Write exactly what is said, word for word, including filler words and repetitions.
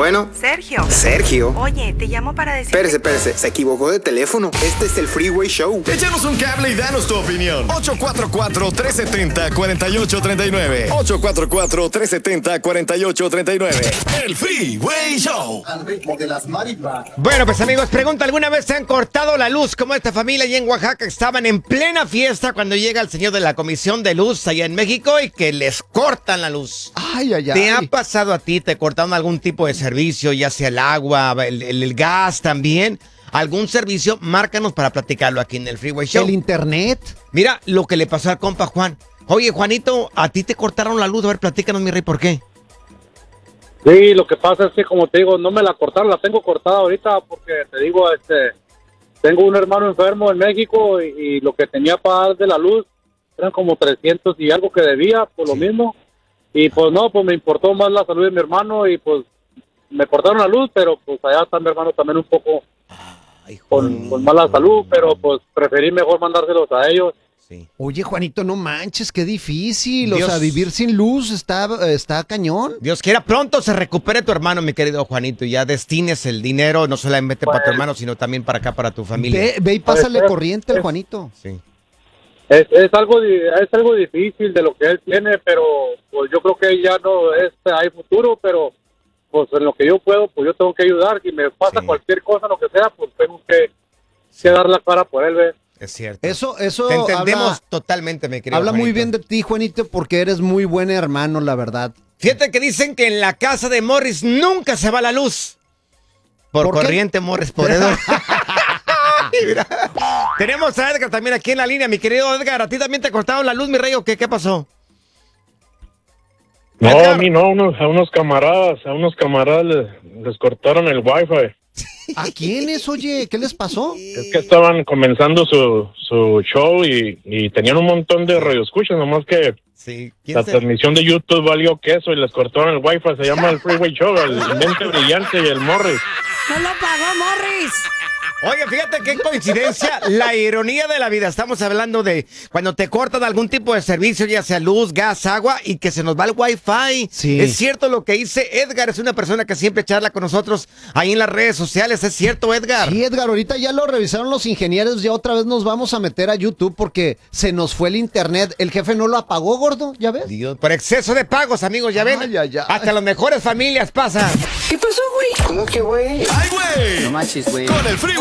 Bueno. Sergio. Sergio. Oye, te llamo para decir... Espérese, espérese. Se equivocó de teléfono. Este es el Freeway Show. Échanos un cable y danos tu opinión. ocho cuatro cuatro, tres siete cero, cuatro ocho tres nueve. ocho cuatro cuatro, tres siete cero, cuatro ocho tres nueve. El Freeway Show. Al ritmo de las maripas. Bueno, pues amigos, pregunta, ¿alguna vez se han cortado la luz como esta familia allá en Oaxaca? Estaban en plena fiesta cuando llega el señor de la Comisión de Luz allá en México y que les cortan la luz. Ay, ay, ay. ¿Te ha pasado a ti? ¿Te cortaron algún tipo de servicio, ya sea el agua, el, el, el gas también? ¿Algún servicio? Márcanos para platicarlo aquí en el Freeway Show. ¿El internet? Mira lo que le pasó al compa Juan. Oye, Juanito, ¿a ti te cortaron la luz? A ver, platícanos, mi rey, ¿por qué? Sí, lo que pasa es que, como te digo, no me la cortaron, la tengo cortada ahorita porque, te digo, este, tengo un hermano enfermo en México y, y lo que tenía para dar de la luz eran como trescientos y algo que debía, por lo mismo. Y pues no, pues me importó más la salud de mi hermano y pues me cortaron la luz, pero pues allá está mi hermano también un poco Ay, con, con mala salud, pero pues preferí mejor mandárselos a ellos. Sí. Oye, Juanito, no manches, qué difícil. Dios. O sea, vivir sin luz está, está cañón. Dios quiera pronto se recupere tu hermano, mi querido Juanito, y ya destines el dinero no solamente para tu hermano, sino también para acá, para tu familia. Ve, ve y pásale Pues, corriente al es- Juanito. Sí. Es, es algo di- es algo difícil de lo que él tiene, pero pues yo creo que ya no es, hay futuro, pero pues en lo que yo puedo, pues yo tengo que ayudar. Si me pasa Sí. cualquier cosa, lo que sea, pues tengo que, que dar la cara por él, ¿ves? Es cierto. Eso, eso Te entendemos habla, totalmente, mi querido habla muy Juanito. bien de ti, Juanito, porque eres muy buen hermano, la verdad. Fíjate que dicen que en la casa de Morris nunca se va la luz. Por, ¿Por qué? corriente, Morris, por eso. Mira. Tenemos a Edgar también aquí en la línea, mi querido Edgar. ¿A ti también te cortaron la luz, mi rey, o qué? ¿Qué pasó? No, Edgar. a mí no, a unos, a unos camaradas, a unos camaradas les, les cortaron el wifi. ¿A quiénes, oye? ¿Qué les pasó? Es que estaban comenzando su, su show y, y tenían un montón de radioescuchas, nomás que Sí. ¿Quién la se- transmisión de YouTube valió queso y les cortaron el wifi. Se llama el Freeway Show, el Mente Brillante y el Morris. ¡No lo pagó Morris! Oye, fíjate qué coincidencia, la ironía de la vida. Estamos hablando de cuando te cortan algún tipo de servicio, ya sea luz, gas, agua, y que se nos va el wifi. Sí. Es cierto lo que dice Edgar, es una persona que siempre charla con nosotros ahí en las redes sociales. ¿Es cierto, Edgar? Sí, Edgar, ahorita ya lo revisaron los ingenieros, ya otra vez nos vamos a meter a YouTube porque se nos fue el internet. El jefe no lo apagó, gordo, ¿ya ves? Dios, por exceso de pagos, amigos, ya ven. Ay, ay, ay. Hasta las mejores familias pasan. ¿Qué pasó, güey? ¿Cómo que, güey? ¡Ay, güey! No manches, güey. Con el Freeway